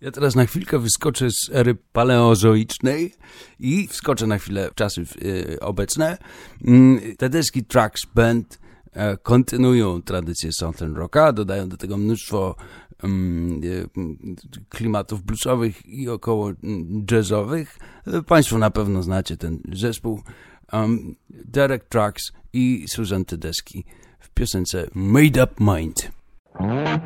Ja teraz na chwilkę wyskoczę z ery paleozoicznej i wskoczę na chwilę w czasy obecne. Tedeschi Trucks Band kontynuują tradycję Southern Rocka, dodają do tego mnóstwo klimatów bluesowych i około jazzowych. Państwo na pewno znacie ten zespół. Derek Trucks i Susan Tedeschi w piosence Made Up Mind.